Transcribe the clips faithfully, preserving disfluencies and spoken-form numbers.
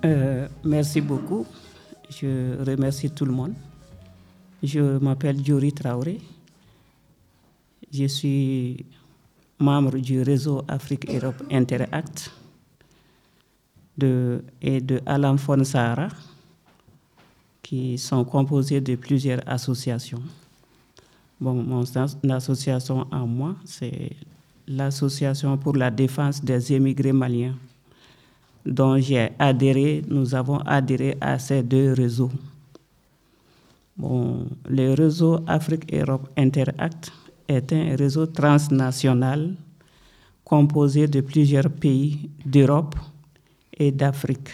Euh, merci beaucoup. Je remercie tout le monde. Je m'appelle Diori Traoré. Je suis membre du réseau Afrique-Europe Interact de, et de Alam Fon Sahara, qui sont composés de plusieurs associations. Bon, mon association à moi, c'est l'Association pour la défense des émigrés maliens, dont j'ai adhéré, nous avons adhéré à ces deux réseaux. Bon, le réseau Afrique-Europe Interact est un réseau transnational composé de plusieurs pays d'Europe et d'Afrique.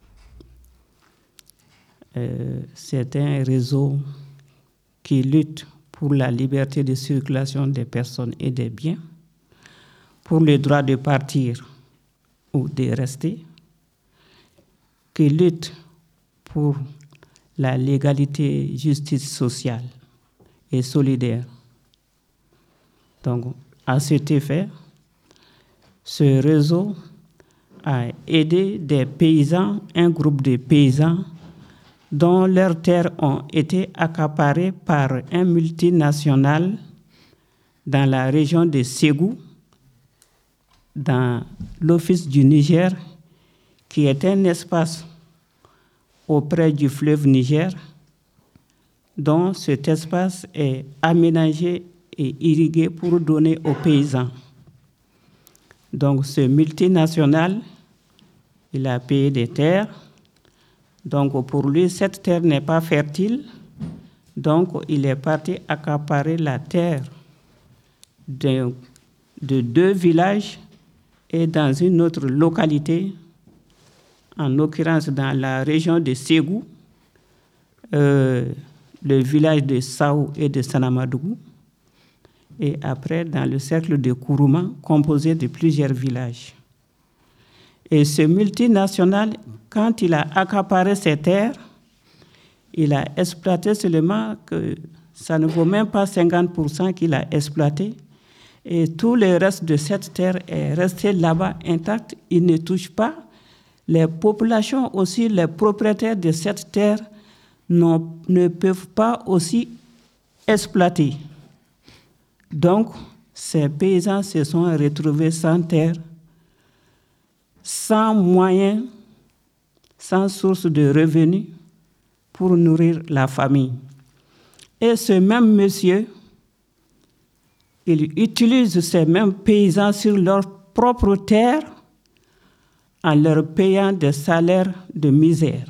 Euh, c'est un réseau qui lutte pour la liberté de circulation des personnes et des biens, pour le droit de partir ou de rester, qui lutte pour la légalité, justice sociale et solidaire. Donc, à cet effet, ce réseau a aidé des paysans, un groupe de paysans dont leurs terres ont été accaparées par un multinational dans la région de Ségou, dans l'Office du Niger, qui est un espace auprès du fleuve Niger, dont cet espace est aménagé et irrigué pour donner aux paysans. Donc ce multinational, il a payé des terres. Donc pour lui, cette terre n'est pas fertile. Donc il est parti accaparer la terre de, de deux villages et dans une autre localité, en l'occurrence dans la région de Ségou, euh, le village de Saou et de Sanamadougou, et après dans le cercle de Kourouma, composé de plusieurs villages. Et ce multinational, quand il a accaparé ces terres, il a exploité seulement que ça ne vaut même pas cinquante pour cent qu'il a exploité, et tout le reste de cette terre est resté là-bas intact, il ne touche pas. Les populations aussi, les propriétaires de cette terre ne peuvent pas aussi exploiter. Donc, ces paysans se sont retrouvés sans terre, sans moyens, sans source de revenus pour nourrir la famille. Et ce même monsieur, il utilise ces mêmes paysans sur leur propre terre en leur payant des salaires de misère.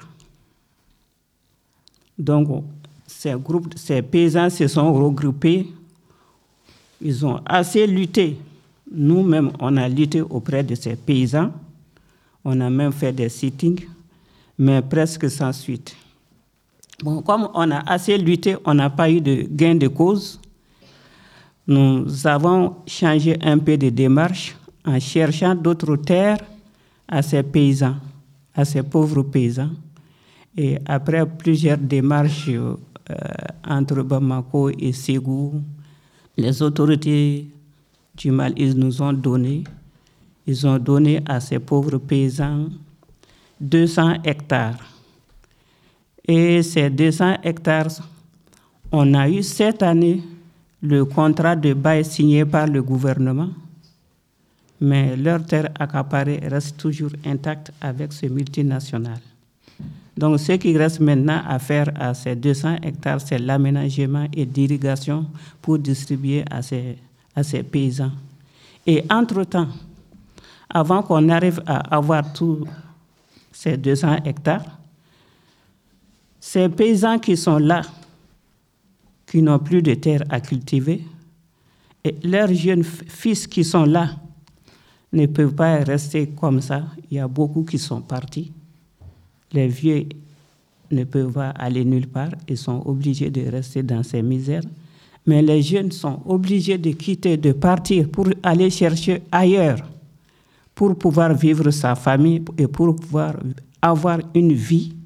Donc, ces groupes, ces paysans se sont regroupés, ils ont assez lutté. Nous-mêmes, on a lutté auprès de ces paysans, on a même fait des sittings, mais presque sans suite. Bon, comme on a assez lutté, on n'a pas eu de gain de cause. Nous avons changé un peu de démarche en cherchant d'autres terres à ces paysans, à ces pauvres paysans. Et après plusieurs démarches euh, entre Bamako et Ségou, les autorités du Mali ils nous ont donné, ils ont donné à ces pauvres paysans deux cents hectares. Et ces deux cents hectares, on a eu cette année le contrat de bail signé par le gouvernement, mais leur terre accaparée reste toujours intacte avec ce multinational. Donc ce qui reste maintenant à faire à ces deux cents hectares, c'est l'aménagement et l'irrigation pour distribuer à ces, à ces paysans. Et entre-temps, avant qu'on arrive à avoir tous ces deux cents hectares, ces paysans qui sont là, qui n'ont plus de terre à cultiver, et leurs jeunes fils qui sont là ne peuvent pas rester comme ça. Il y a beaucoup qui sont partis. Les vieux ne peuvent pas aller nulle part, ils sont obligés de rester dans ces misères. Mais les jeunes sont obligés de quitter, de partir pour aller chercher ailleurs, pour pouvoir vivre sa famille et pour pouvoir avoir une vie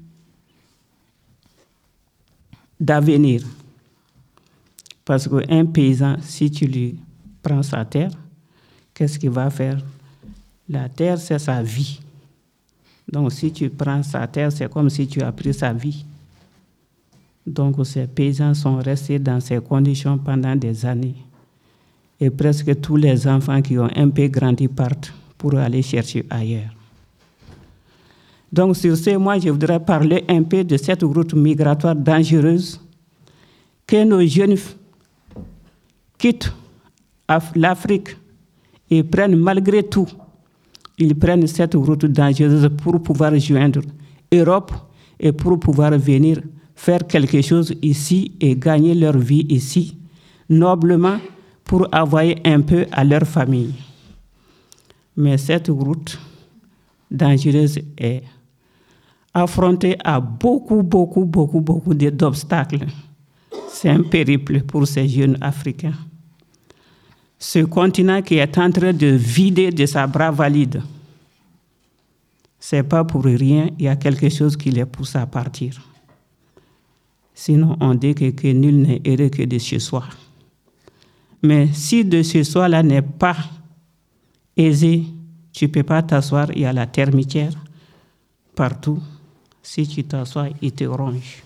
d'avenir. Parce qu'un paysan, si tu lui prends sa terre, qu'est-ce qu'il va faire? La terre, c'est sa vie. Donc, si tu prends sa terre, c'est comme si tu as pris sa vie. Donc, ces paysans sont restés dans ces conditions pendant des années. Et presque tous les enfants qui ont un peu grandi partent pour aller chercher ailleurs. Donc, sur ce, moi, je voudrais parler un peu de cette route migratoire dangereuse que nos jeunes quittent l'Afrique et prennent malgré tout. Ils prennent cette route dangereuse pour pouvoir joindre l'Europe et pour pouvoir venir faire quelque chose ici et gagner leur vie ici, noblement, pour envoyer un peu à leur famille. Mais cette route dangereuse est affrontée à beaucoup, beaucoup, beaucoup, beaucoup d'obstacles. C'est un périple pour ces jeunes Africains. Ce continent qui est en train de vider de sa bras valide, c'est pas pour rien, il y a quelque chose qui les pousse à partir. Sinon, on dit que, que nul n'est heureux que de chez soi. Mais si de chez soi-là n'est pas aisé, tu ne peux pas t'asseoir, il y a la termitière partout. Si tu t'assois, il te ronge.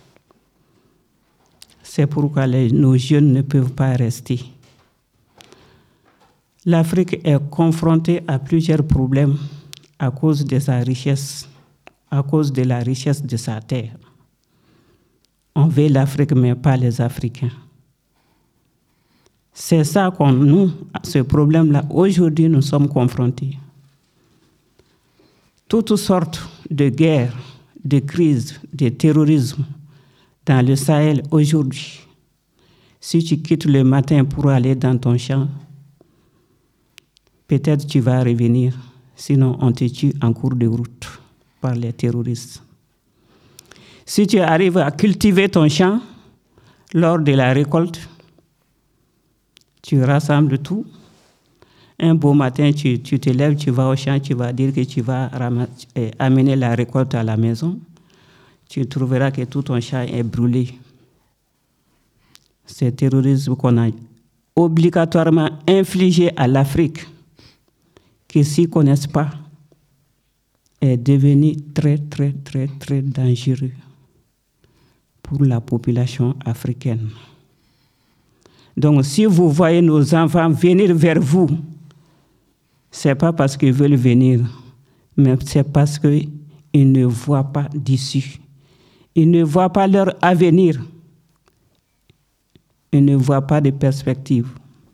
C'est pourquoi les, nos jeunes ne peuvent pas rester. L'Afrique est confrontée à plusieurs problèmes à cause de sa richesse, à cause de la richesse de sa terre. On veut l'Afrique, mais pas les Africains. C'est ça qu'on nous, ce problème-là, aujourd'hui, nous sommes confrontés. Toutes sortes de guerres, de crises, de terrorisme dans le Sahel aujourd'hui. Si tu quittes le matin pour aller dans ton champ, peut-être tu vas revenir, sinon on te tue en cours de route par les terroristes. Si tu arrives à cultiver ton champ, lors de la récolte, tu rassembles tout. Un beau matin, tu, tu te lèves, tu vas au champ, tu vas dire que tu vas ramasser, eh, amener la récolte à la maison. Tu trouveras que tout ton champ est brûlé. C'est le terrorisme qu'on a obligatoirement infligé à l'Afrique, qui ne s'y connaissent pas, est devenu très, très, très, très dangereux pour la population africaine. Donc, si vous voyez nos enfants venir vers vous, ce n'est pas parce qu'ils veulent venir, mais c'est parce qu'ils ne voient pas d'issue. Ils ne voient pas leur avenir. Ils ne voient pas de perspective.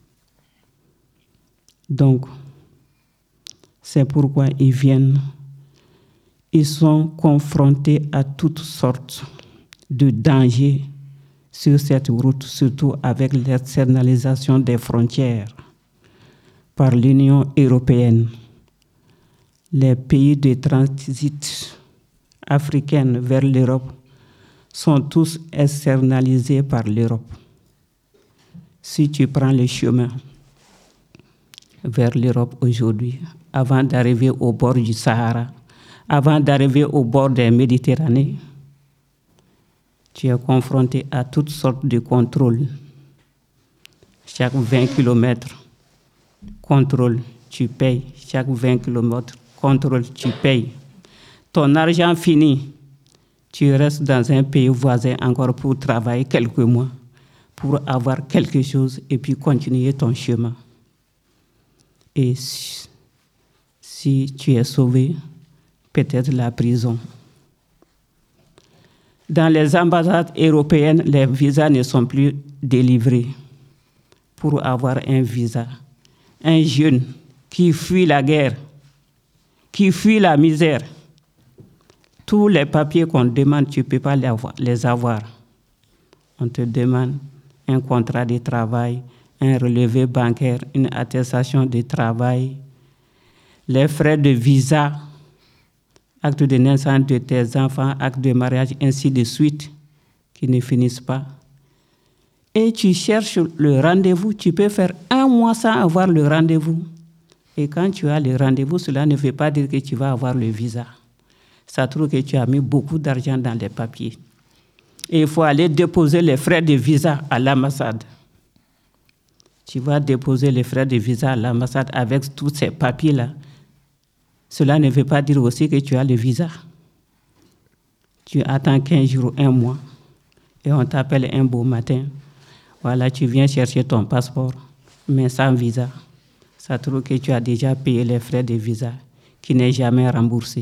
Donc, c'est pourquoi ils viennent. Ils sont confrontés à toutes sortes de dangers sur cette route, surtout avec l'externalisation des frontières par l'Union européenne. Les pays de transit africains vers l'Europe sont tous externalisés par l'Europe. Si tu prends le chemin vers l'Europe aujourd'hui, avant d'arriver au bord du Sahara, avant d'arriver au bord de la Méditerranée, tu es confronté à toutes sortes de contrôles. Chaque vingt kilomètres, contrôle, tu payes. Chaque vingt kilomètres, contrôle, tu payes. Ton argent fini, tu restes dans un pays voisin encore pour travailler quelques mois, pour avoir quelque chose et puis continuer ton chemin. Et si, si tu es sauvé, peut-être la prison. Dans les ambassades européennes, les visas ne sont plus délivrés pour avoir un visa. Un jeune qui fuit la guerre, qui fuit la misère, tous les papiers qu'on demande, tu ne peux pas les avoir. On te demande un contrat de travail, un relevé bancaire, une attestation de travail, les frais de visa, acte de naissance de tes enfants, acte de mariage, ainsi de suite, qui ne finissent pas. Et tu cherches le rendez-vous, tu peux faire un mois sans avoir le rendez-vous. Et quand tu as le rendez-vous, cela ne veut pas dire que tu vas avoir le visa. Ça trouve que tu as mis beaucoup d'argent dans les papiers. Et il faut aller déposer les frais de visa à l'ambassade. Tu vas déposer les frais de visa à l'ambassade avec tous ces papiers-là. Cela ne veut pas dire aussi que tu as le visa. Tu attends quinze jours, un mois, et on t'appelle un beau matin. Voilà, tu viens chercher ton passeport, mais sans visa. Ça trouve que tu as déjà payé les frais de visa, qui n'est jamais remboursé.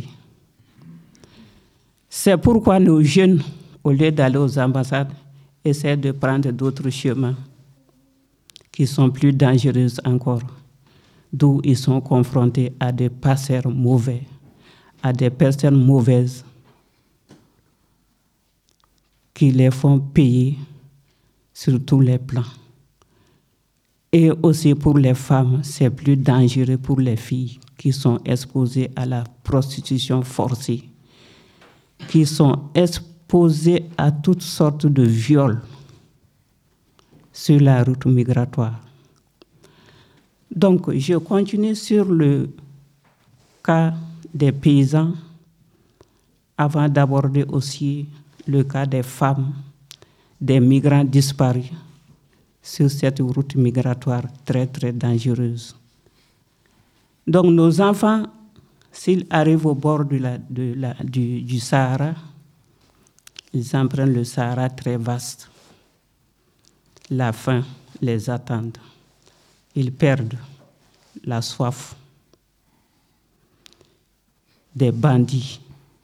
C'est pourquoi nos jeunes, au lieu d'aller aux ambassades, essaient de prendre d'autres chemins qui sont plus dangereux encore, d'où ils sont confrontés à des passeurs mauvais, à des personnes mauvaises qui les font payer sur tous les plans. Et aussi pour les femmes, c'est plus dangereux pour les filles qui sont exposées à la prostitution forcée, qui sont exposées à toutes sortes de viols sur la route migratoire. Donc, je continue sur le cas des paysans avant d'aborder aussi le cas des femmes, des migrants disparus sur cette route migratoire très, très dangereuse. Donc, nos enfants, s'ils arrivent au bord de la, de la, du, du Sahara, ils empruntent le Sahara très vaste. La faim les attend. Ils perdent la soif. Des bandits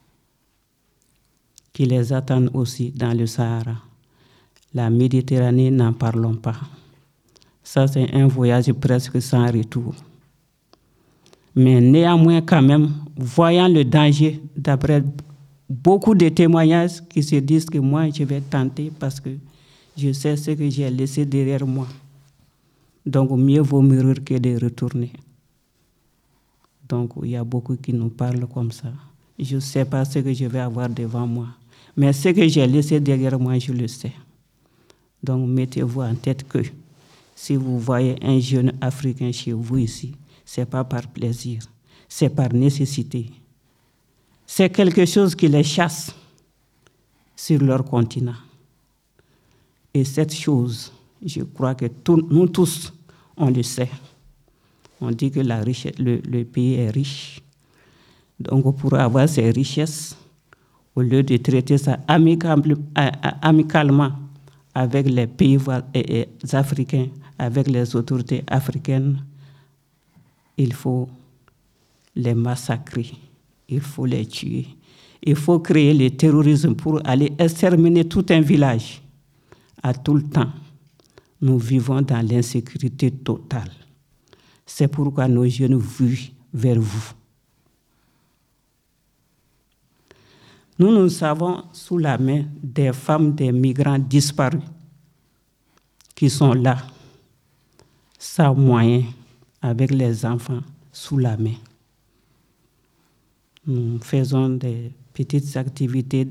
qui les attendent aussi dans le Sahara. La Méditerranée, n'en parlons pas. Ça, c'est un voyage presque sans retour. Mais néanmoins, quand même, voyant le danger, d'après beaucoup de témoignages qui se disent que moi, je vais tenter parce que je sais ce que j'ai laissé derrière moi. Donc, mieux vaut mourir que de retourner. Donc, il y a beaucoup qui nous parlent comme ça. Je ne sais pas ce que je vais avoir devant moi. Mais ce que j'ai laissé derrière moi, je le sais. Donc, mettez-vous en tête que si vous voyez un jeune Africain chez vous ici, ce n'est pas par plaisir, c'est par nécessité. C'est quelque chose qui les chasse sur leur continent. Et cette chose, je crois que tout, nous tous, on le sait. On dit que la richesse, le, le pays est riche. Donc, pour avoir ces richesses, au lieu de traiter ça amicalement avec les pays africains, avec les autorités africaines, il faut les massacrer, il faut les tuer. Il faut créer le terrorisme pour aller exterminer tout un village. À tout le temps, nous vivons dans l'insécurité totale. C'est pourquoi nos jeunes vivent vers vous. Nous, nous savons sous la main des femmes, des migrants disparus qui sont là, sans moyens, avec les enfants sous la main. Nous faisons des petites activités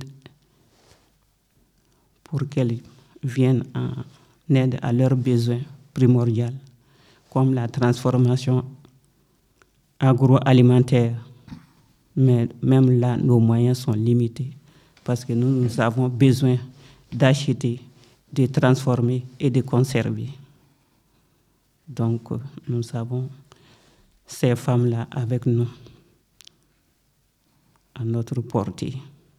pour qu'elles viennent en aide à leurs besoins primordiaux, comme la transformation agroalimentaire. Mais même là, nos moyens sont limités parce que nous, nous avons besoin d'acheter, de transformer et de conserver. Donc, nous avons ces femmes-là avec nous, à notre portée.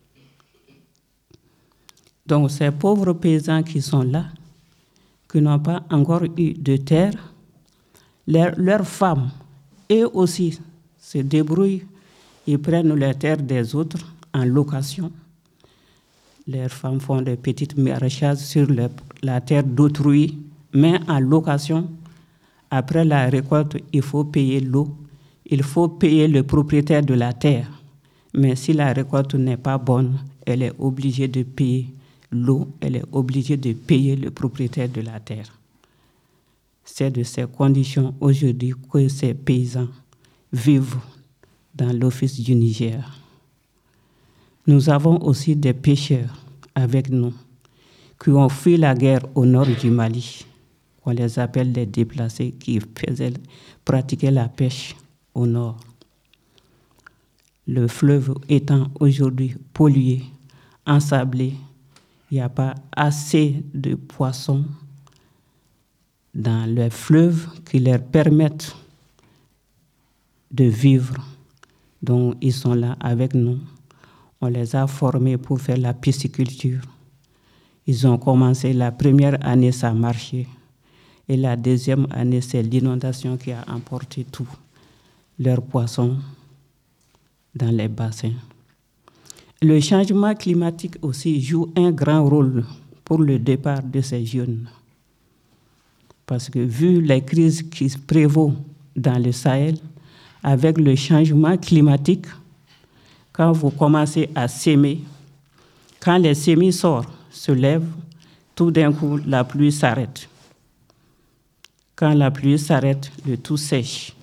Donc, ces pauvres paysans qui sont là, qui n'ont pas encore eu de terre, leurs, leurs femmes, eux aussi, se débrouillent. Ils prennent les terres des autres en location. Les femmes font des petites maraîchages sur le, la terre d'autrui, mais en location. Après la récolte, il faut payer l'eau. Il faut payer le propriétaire de la terre. Mais si la récolte n'est pas bonne, elle est obligée de payer l'eau. Elle est obligée de payer le propriétaire de la terre. C'est de ces conditions aujourd'hui que ces paysans vivent dans l'office du Niger. Nous avons aussi des pêcheurs avec nous qui ont fui la guerre au nord du Mali. On les appelle les déplacés qui faisaient, pratiquaient la pêche au nord. Le fleuve étant aujourd'hui pollué, ensablé, il n'y a pas assez de poissons dans le fleuve qui leur permettent de vivre Donc, ils sont là avec nous. On les a formés pour faire la pisciculture. Ils ont commencé, la première année, ça a marché. Et la deuxième année, c'est l'inondation qui a emporté tout, leurs poissons dans les bassins. Le changement climatique aussi joue un grand rôle pour le départ de ces jeunes. Parce que vu les crises qui prévaut dans le Sahel, avec le changement climatique, quand vous commencez à s'aimer, quand les semis sortent, se lèvent, tout d'un coup, la pluie s'arrête. Quand la pluie s'arrête, le tout sèche.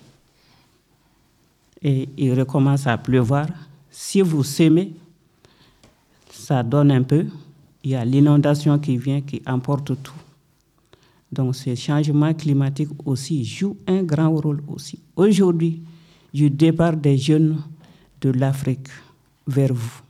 Et il recommence à pleuvoir. Si vous semez, ça donne un peu. Il y a l'inondation qui vient, qui emporte tout. Donc, ce changement climatique aussi joue un grand rôle aussi. Aujourd'hui, du départ des jeunes de l'Afrique vers vous.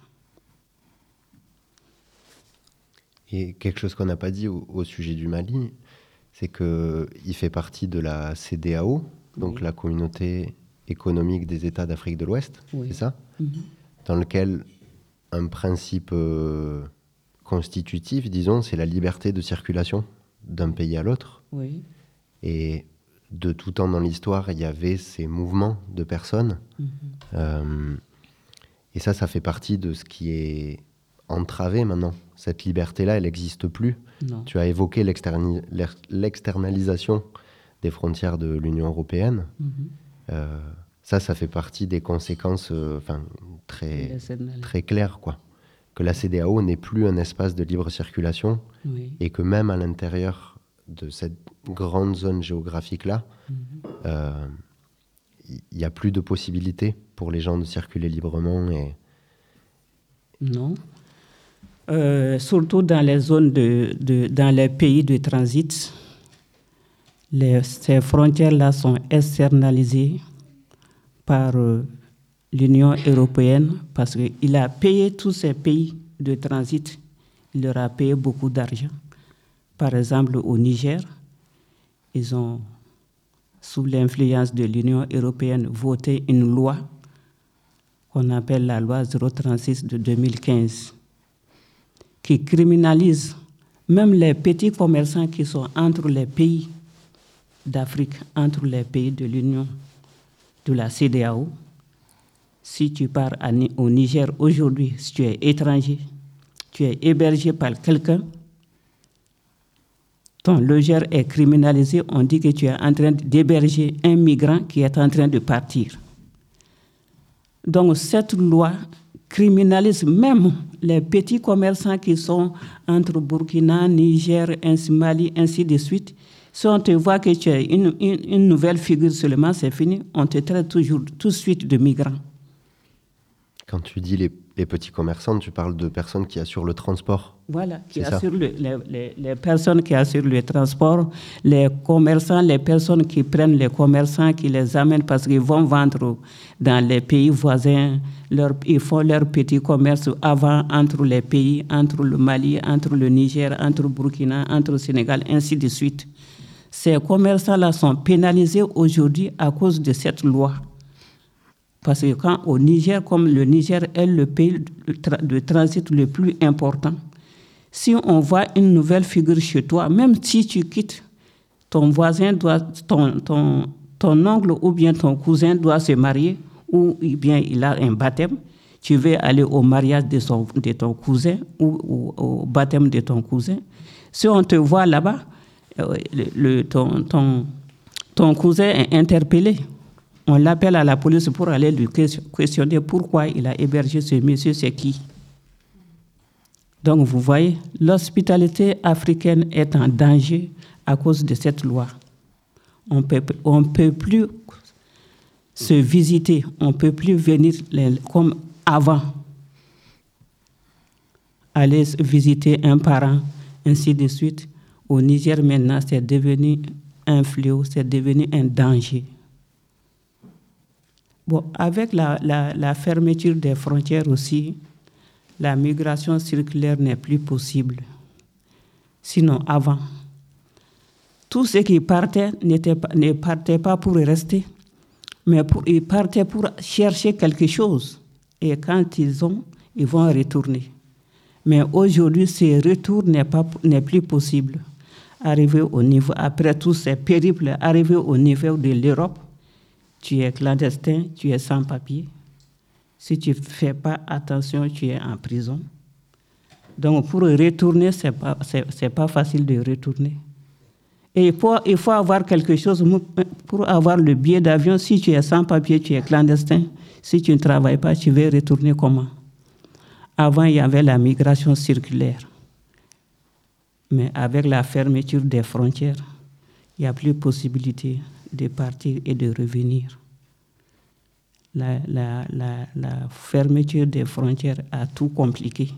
Et quelque chose qu'on n'a pas dit au, au sujet du Mali, c'est qu'il fait partie de la C E D E A O, donc oui. La communauté économique des États d'Afrique de l'Ouest, oui. C'est ça mm-hmm. Dans lequel un principe euh, constitutif, disons, c'est la liberté de circulation d'un pays à l'autre. Oui. Et de tout temps dans l'histoire, il y avait ces mouvements de personnes. Mm-hmm. Euh, et ça, ça fait partie de ce qui est entravé maintenant. Cette liberté-là, elle n'existe plus. Non. Tu as évoqué l'externi- l'externalisation des frontières de l'Union européenne. Mm-hmm. Euh, ça, ça fait partie des conséquences euh, très, très claires, quoi. Que la C E D E A O n'est plus un espace de libre circulation, oui. Et que même à l'intérieur de cette grande zone géographique-là, il mm-hmm. euh, n'y a plus de possibilité pour les gens de circuler librement. Et... Non. Euh, surtout dans les zones de, de dans les pays de transit, les, ces frontières-là sont externalisées par euh, l'Union européenne parce qu'il a payé tous ces pays de transit, il leur a payé beaucoup d'argent. Par exemple, au Niger, ils ont, sous l'influence de l'Union européenne, voté une loi qu'on appelle la loi zéro trente-six de deux mille quinze, qui criminalise même les petits commerçants qui sont entre les pays d'Afrique, entre les pays de l'Union, de la C E D E A O. Si tu pars à, au Niger aujourd'hui, si tu es étranger, tu es hébergé par quelqu'un, ton logeur est criminalisé, on dit que tu es en train d'héberger un migrant qui est en train de partir. Donc cette loi criminalise même les petits commerçants qui sont entre Burkina, Niger, ainsi Mali, ainsi de suite. Si on te voit que tu es une, une, une nouvelle figure seulement, c'est fini, on te traite toujours tout de suite de migrant. Quand tu dis les, les petits commerçants, tu parles de personnes qui assurent le transport. Voilà, qui assurent le, les, les, les personnes qui assurent le transport, les commerçants, les personnes qui prennent les commerçants, qui les amènent parce qu'ils vont vendre dans les pays voisins, leur, ils font leur petit commerce avant entre les pays, entre le Mali, entre le Niger, entre le Burkina, entre le Sénégal, ainsi de suite. Ces commerçants-là sont pénalisés aujourd'hui à cause de cette loi. Parce que quand au Niger, comme le Niger est le pays de, tra- de transit le plus important, si on voit une nouvelle figure chez toi, même si tu quittes, ton voisin doit, ton, ton, ton oncle ou bien ton cousin doit se marier, ou bien il a un baptême, tu veux aller au mariage de, son, de ton cousin ou au, au baptême de ton cousin. Si on te voit là-bas, le, le, ton, ton, ton cousin est interpellé. On l'appelle à la police pour aller lui questionner pourquoi il a hébergé ce monsieur, c'est qui. Donc vous voyez, l'hospitalité africaine est en danger à cause de cette loi. On peut, on peut plus se visiter, on ne peut plus venir les, comme avant. Aller visiter un parent, ainsi de suite. Au Niger maintenant, c'est devenu un fléau, c'est devenu un danger. Bon, avec la, la, la fermeture des frontières aussi, la migration circulaire n'est plus possible. Sinon, avant, tous ceux qui partaient n'étaient pas, ne partaient pas pour rester. Mais pour, ils partaient pour chercher quelque chose. Et quand ils ont, ils vont retourner. Mais aujourd'hui, ce retour n'est pas, n'est plus possible. Arriver au niveau, après tous ces périples, arriver au niveau de l'Europe, tu es clandestin, tu es sans papier. Si tu ne fais pas attention, tu es en prison. Donc, pour retourner, ce n'est pas, c'est, c'est pas facile de retourner. Et il faut, il faut avoir quelque chose pour avoir le billet d'avion. Si tu es sans papier, tu es clandestin. Si tu ne travailles pas, tu veux retourner comment? Avant, il y avait la migration circulaire. Mais avec la fermeture des frontières, il n'y a plus possibilité de partir et de revenir. La, la, la, la fermeture des frontières a tout compliqué.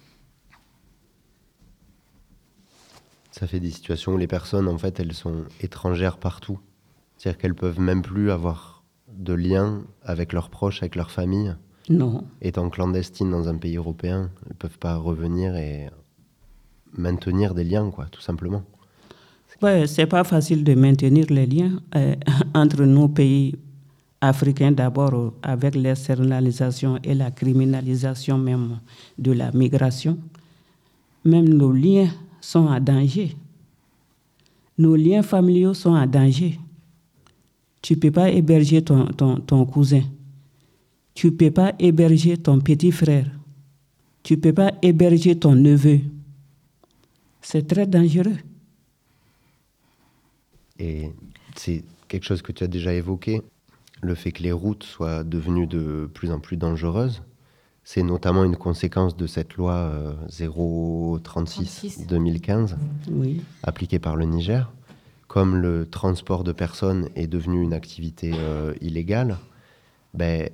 Ça fait des situations où les personnes, en fait, elles sont étrangères partout. C'est-à-dire qu'elles peuvent même plus avoir de lien avec leurs proches, avec leur famille. Non. Étant clandestines dans un pays européen, elles ne peuvent pas revenir et maintenir des liens, quoi, tout simplement. Ouais, c'est pas facile de maintenir les liens euh, entre nos pays africains d'abord, euh, avec l'externalisation et la criminalisation même de la migration. Même nos liens sont en danger. Nos liens familiaux sont en danger. Tu ne peux pas héberger ton, ton, ton cousin. Tu ne peux pas héberger ton petit frère. Tu ne peux pas héberger ton neveu. C'est très dangereux. Et c'est quelque chose que tu as déjà évoqué, le fait que les routes soient devenues de plus en plus dangereuses. C'est notamment une conséquence de cette loi euh, zéro trente-six deux mille quinze, oui. appliquée par le Niger. Comme le transport de personnes est devenu une activité euh, illégale, ben,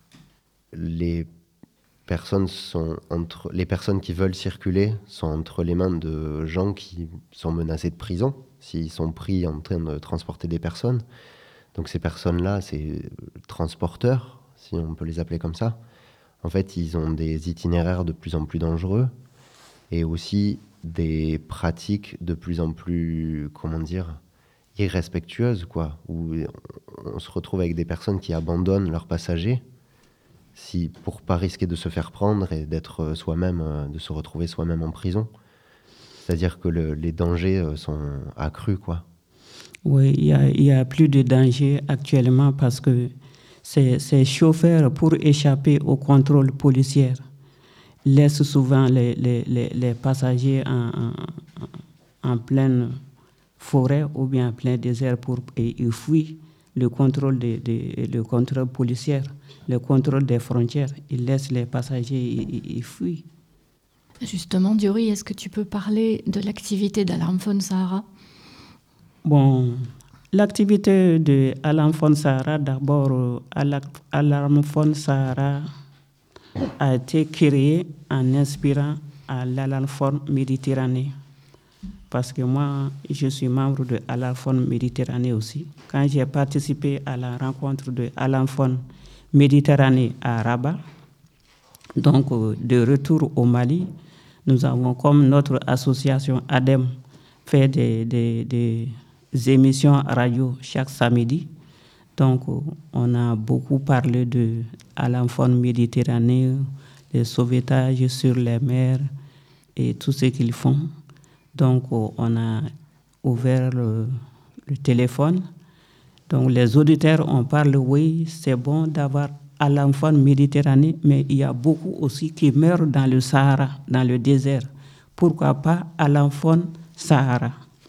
les personnes sont entre, les personnes qui veulent circuler sont entre les mains de gens qui sont menacés de prison s'ils sont pris en train de transporter des personnes. Donc ces personnes-là, ces transporteurs, si on peut les appeler comme ça, en fait, ils ont des itinéraires de plus en plus dangereux et aussi des pratiques de plus en plus, comment dire, irrespectueuses, quoi, où on se retrouve avec des personnes qui abandonnent leurs passagers si, pour pas risquer de se faire prendre et d'être soi-même, de se retrouver soi-même en prison. C'est-à-dire que le, les dangers sont accrus, quoi. Oui, il y a, il y a plus de danger actuellement parce que ces, ces chauffeurs, pour échapper au contrôle policier, laissent souvent les, les, les, les passagers en, en, en pleine forêt ou bien en plein désert pour, et ils fuient le contrôle, de, de, le contrôle policier, le contrôle des frontières. Ils laissent les passagers, ils, ils fuient. Justement, Diori, est-ce que tu peux parler de l'activité d'Alarm Phone Sahara? Bon, l'activité de Alarm Phone Sahara, d'abord, Alarm Phone Sahara a été créée en inspirant à l'Alarm Phone Méditerranée. Parce que moi, je suis membre de Alarm Phone Méditerranée aussi. Quand j'ai participé à la rencontre de Alarm Phone Méditerranée à Rabat, donc de retour au Mali, nous avons, comme notre association A D E M, fait des, des, des émissions radio chaque samedi. Donc, on a beaucoup parlé de Alarm Phone Méditerranée, des sauvetages sur les mers et tout ce qu'ils font. Donc, on a ouvert le, le téléphone. Donc, les auditeurs, on parle, oui, c'est bon d'avoir Alarm Phone Méditerranée, mais il y a beaucoup aussi qui meurent dans le Sahara, dans le désert. Pourquoi pas Alarm Phone Sahara?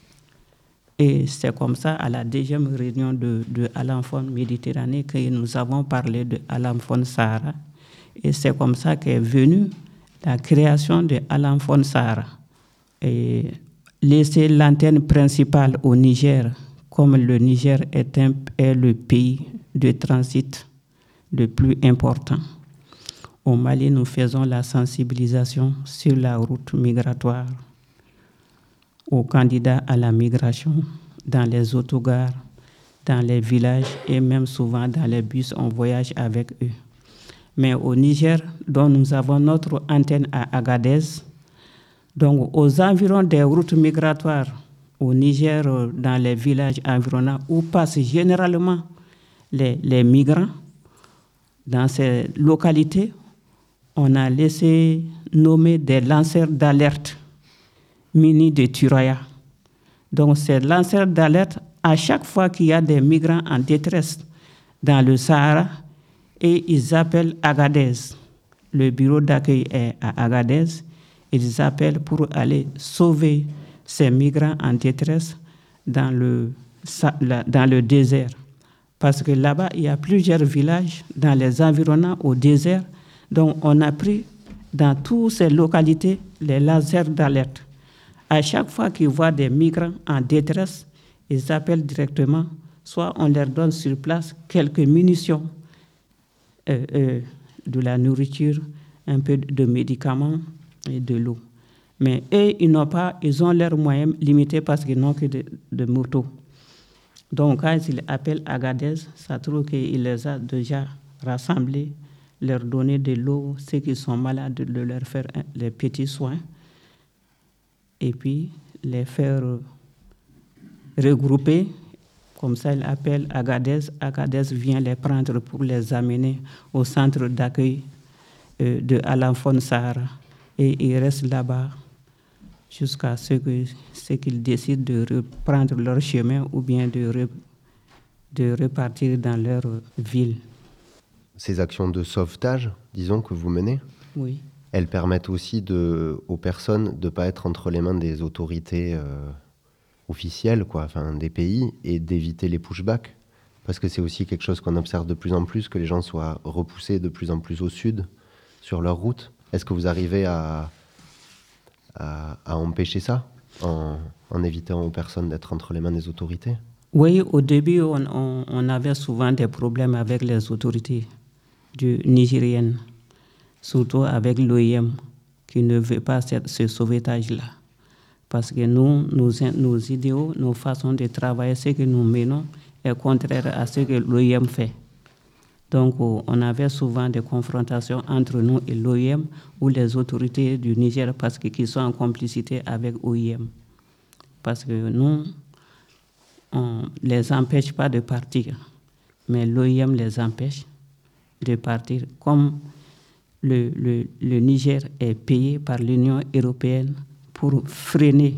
Et c'est comme ça, à la deuxième réunion de, de Alarm Phone Méditerranée, que nous avons parlé de Alarm Phone Sahara. Et c'est comme ça qu'est venue la création de Alarm Phone Sahara. Et laisser l'antenne principale au Niger, comme le Niger est, un, est le pays de transit le plus important. Au Mali, nous faisons la sensibilisation sur la route migratoire aux candidats à la migration, dans les autogares, dans les villages et même souvent dans les bus, on voyage avec eux. Mais au Niger, dont nous avons notre antenne à Agadez, donc aux environs des routes migratoires au Niger, dans les villages environnants, où passent généralement les, les migrants. Dans ces localités, on a laissé nommer des lanceurs d'alerte munis de Turaya. Donc, ces lanceurs d'alerte, à chaque fois qu'il y a des migrants en détresse dans le Sahara, et ils appellent Agadez. Le bureau d'accueil est à Agadez. Ils appellent pour aller sauver ces migrants en détresse dans le, dans le désert. Parce que là-bas, il y a plusieurs villages dans les environnants au désert. Donc, on a pris dans toutes ces localités les lasers d'alerte. À chaque fois qu'ils voient des migrants en détresse, ils appellent directement, soit on leur donne sur place quelques munitions, euh, euh, de la nourriture, un peu de médicaments et de l'eau. Mais eux, ils n'ont pas, ils ont leurs moyens limités parce qu'ils n'ont que de, de motos. Donc, quand ils appellent Agadez, ça trouve qu'il les a déjà rassemblés, leur donner de l'eau, ceux qui sont malades, de leur faire les petits soins, et puis les faire regrouper. Comme ça, ils appellent Agadez. Agadez vient les prendre pour les amener au centre d'accueil euh, de Al-Anfon Sahara. Et ils restent là-bas jusqu'à ce, que, ce qu'ils décident de reprendre leur chemin ou bien de, re, de repartir dans leur ville. Ces actions de sauvetage, disons, que vous menez, oui. Elles permettent aussi de, aux personnes de ne pas être entre les mains des autorités euh, officielles, quoi, enfin, des pays, et d'éviter les pushbacks. Parce que c'est aussi quelque chose qu'on observe de plus en plus, que les gens soient repoussés de plus en plus au sud sur leur route. Est-ce que vous arrivez à, à, à empêcher ça en, en évitant aux personnes d'être entre les mains des autorités? Oui, au début, on, on, on avait souvent des problèmes avec les autorités du, nigériennes, surtout avec l'O I M, qui ne veut pas cette, ce sauvetage-là. Parce que nous, nos, nos idéaux, nos façons de travailler, ce que nous menons, est contraire à ce que l'O I M fait. Donc, on avait souvent des confrontations entre nous et l'O I M ou les autorités du Niger parce qu'ils sont en complicité avec l'O I M. Parce que nous, on ne les empêche pas de partir, mais l'O I M les empêche de partir. Comme le, le, le Niger est payé par l'Union européenne pour freiner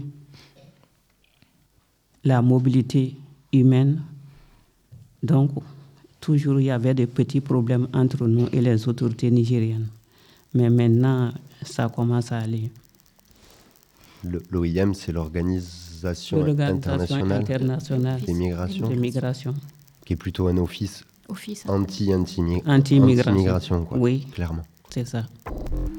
la mobilité humaine, donc toujours il y avait des petits problèmes entre nous et les autorités nigériennes. Mais maintenant, ça commence à aller. L'O I M, c'est l'Organisation, l'Organisation internationale, internationale des migrations, des migrations, qui est plutôt un office, office anti-migration, anti, anti, anti quoi, oui, clairement. C'est ça.